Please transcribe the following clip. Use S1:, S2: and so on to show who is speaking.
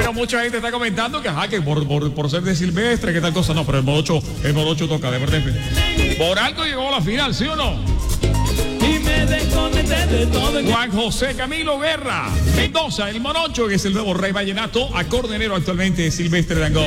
S1: Pero mucha gente está comentando que, ajá, que por ser de Silvestre, que tal cosa. No, pero el Modo 8 toca, de verdad. Por algo llegó a la final, ¿sí o no?
S2: Y me desconecté de todo.
S1: Juan José Camilo Guerra Mendoza, el Monocho, que es el nuevo rey vallenato, acordeonero actualmente de Silvestre Dangond.